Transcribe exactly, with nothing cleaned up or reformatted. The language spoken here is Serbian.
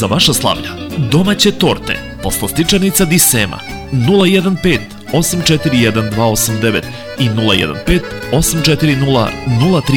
za vaša slavlja. Domaće torte, poslastičarnica Di Sema, nula jedan pet osam četiri jedan dva osam devet i nula jedan pet osam četiri nula nula tri